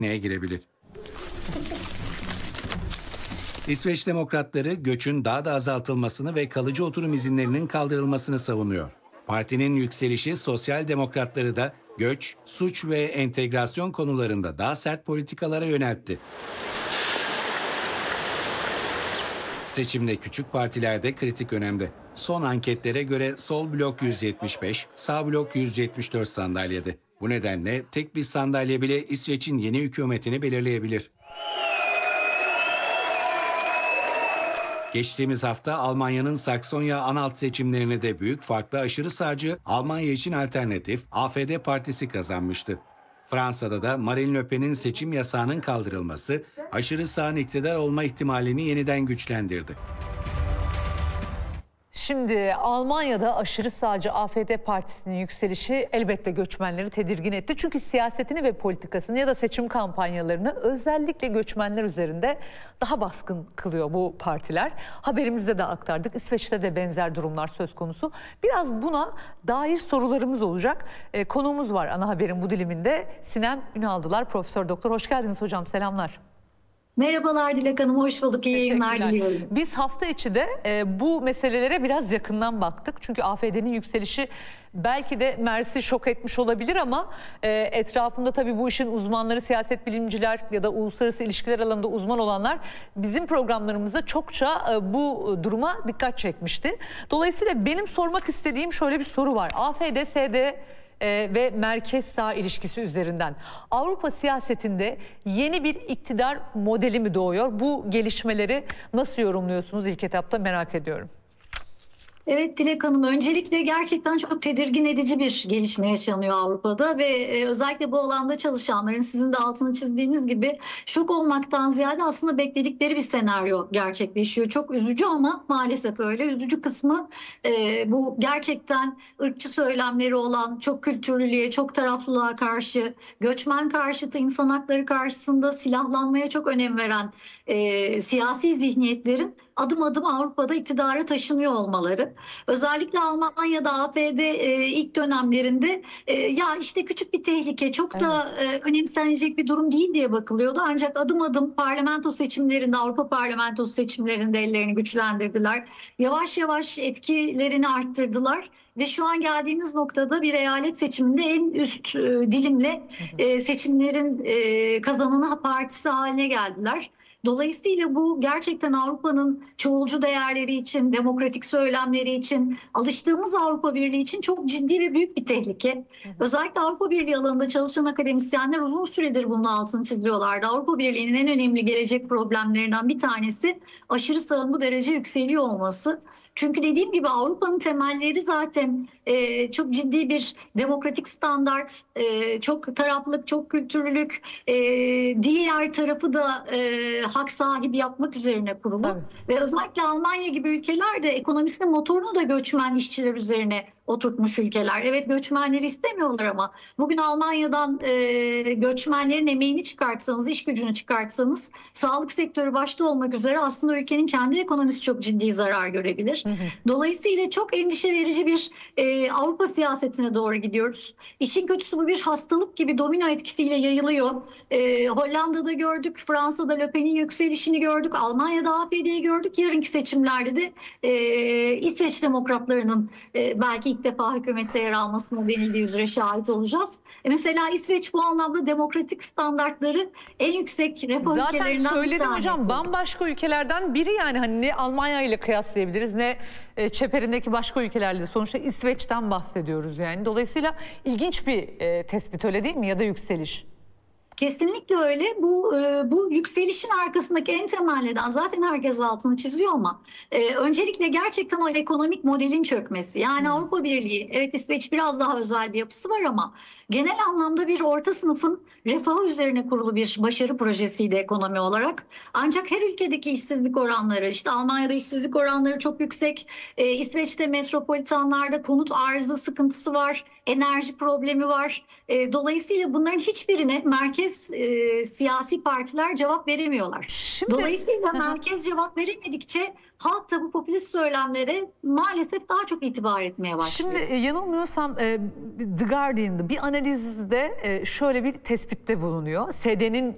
neye girebilir? İsveç Demokratları göçün daha da azaltılmasını ve kalıcı oturum izinlerinin kaldırılmasını savunuyor. Partinin yükselişi Sosyal Demokratları da göç, suç ve entegrasyon konularında daha sert politikalara yöneltti. Seçimde küçük partiler de kritik önemde. Son anketlere göre sol blok 175, sağ blok 174 sandalyede. Bu nedenle tek bir sandalye bile İsveç'in yeni hükümetini belirleyebilir. Geçtiğimiz hafta Almanya'nın Saksonya-Anhalt seçimlerini de büyük farkla aşırı sağcı Almanya için Alternatif AfD partisi kazanmıştı. Fransa'da da Marine Le Pen'in seçim yasağının kaldırılması aşırı sağın iktidar olma ihtimalini yeniden güçlendirdi. Şimdi Almanya'da aşırı sağcı AfD partisinin yükselişi elbette göçmenleri tedirgin etti. Çünkü siyasetini ve politikasını ya da seçim kampanyalarını özellikle göçmenler üzerinde daha baskın kılıyor bu partiler. Haberimizde de aktardık. İsveç'te de benzer durumlar söz konusu. Biraz buna dair sorularımız olacak. Konuğumuz var ana haberin bu diliminde. Sinem Ünaldılar, Profesör Doktor. Hoş geldiniz hocam, selamlar. Merhabalar Dilek Hanım, hoş bulduk. İyi yayınlar diliyorum. Biz hafta içi de bu meselelere biraz yakından baktık. Çünkü AfD'nin yükselişi belki de Mersi şok etmiş olabilir ama etrafında tabii bu işin uzmanları, siyaset bilimciler ya da uluslararası ilişkiler alanında uzman olanlar bizim programlarımızda çokça bu duruma dikkat çekmişti. Dolayısıyla benim sormak istediğim şöyle bir soru var. AfD-SD ve merkez sağ ilişkisi üzerinden Avrupa siyasetinde yeni bir iktidar modeli mi doğuyor? Bu gelişmeleri nasıl yorumluyorsunuz ilk etapta, merak ediyorum. Evet Dilek Hanım, öncelikle gerçekten çok tedirgin edici bir gelişme yaşanıyor Avrupa'da ve özellikle bu alanda çalışanların sizin de altını çizdiğiniz gibi şok olmaktan ziyade aslında bekledikleri bir senaryo gerçekleşiyor. Çok üzücü ama maalesef öyle. Üzücü kısmı bu gerçekten ırkçı söylemleri olan, çok kültürlülüğe, çok taraflılığa karşı, göçmen karşıtı, insan hakları karşısında silahlanmaya çok önem veren siyasi zihniyetlerin adım adım Avrupa'da iktidara taşınıyor olmaları. Özellikle Almanya'da AfD ilk dönemlerinde ya işte küçük bir tehlike, çok da önemsenecek bir durum değil diye bakılıyordu. Ancak adım adım parlamento seçimlerinde, Avrupa parlamentosu seçimlerinde ellerini güçlendirdiler. Yavaş yavaş etkilerini arttırdılar. Ve şu an geldiğimiz noktada bir eyalet seçiminde en üst dilimle seçimlerin kazananı partisi haline geldiler. Dolayısıyla bu gerçekten Avrupa'nın çoğulcu değerleri için, demokratik söylemleri için, alıştığımız Avrupa Birliği için çok ciddi ve büyük bir tehlike. Özellikle Avrupa Birliği alanında çalışan akademisyenler uzun süredir bunun altını çiziyorlardı. Avrupa Birliği'nin en önemli gelecek problemlerinden bir tanesi aşırı sağın bu derece yükseliyor olması. Çünkü dediğim gibi Avrupa'nın temelleri zaten çok ciddi bir demokratik standart, çok taraflılık, çok kültürlülük, diğer tarafı da hak sahibi yapmak üzerine kurulu. Tabii. Ve özellikle Almanya gibi ülkeler de ekonomisinin motorunu da göçmen işçiler üzerine oturtmuş ülkeler. Evet, göçmenleri istemiyorlar ama bugün Almanya'dan göçmenlerin emeğini çıkartsanız, iş gücünü çıkartsanız, sağlık sektörü başta olmak üzere aslında ülkenin kendi ekonomisi çok ciddi zarar görebilir. Dolayısıyla çok endişe verici bir Avrupa siyasetine doğru gidiyoruz. İşin kötüsü bu bir hastalık gibi domino etkisiyle yayılıyor. Hollanda'da gördük, Fransa'da Le Pen'in yükselişini gördük, Almanya'da AfD'yi gördük. Yarınki seçimlerde de İsveç Demokratlarının belki ilk defa hükümette yer almasına denildiği üzere şahit olacağız. Mesela İsveç bu anlamda demokratik standartları en yüksek refah ülkelerinden bir tanesi. Zaten söyledim hocam, bambaşka ülkelerden biri, yani hani ne Almanya ile kıyaslayabiliriz ne çeperindeki başka ülkelerle de. Sonuçta İsveç'ten bahsediyoruz yani. Dolayısıyla ilginç bir tespit, öyle değil mi, ya da yükseliş? Kesinlikle öyle. Bu yükselişin arkasındaki en temel neden zaten herkes altını çiziyor ama öncelikle gerçekten o ekonomik modelin çökmesi. Yani Avrupa Birliği, evet İsveç biraz daha özel bir yapısı var ama genel anlamda bir orta sınıfın refahı üzerine kurulu bir başarı projesiydi ekonomi olarak. Ancak her ülkedeki işsizlik oranları, işte Almanya'da işsizlik oranları çok yüksek. İsveç'te metropolitanlarda konut arzı sıkıntısı var, enerji problemi var. Dolayısıyla bunların hiçbirine merkez siyasi partiler cevap veremiyorlar. Dolayısıyla merkez cevap veremedikçe halk da bu popülist söylemlere maalesef daha çok itibar etmeye başlıyor. Şimdi yanılmıyorsam The Guardian'da bir analizde şöyle bir tespitte bulunuyor. SD'nin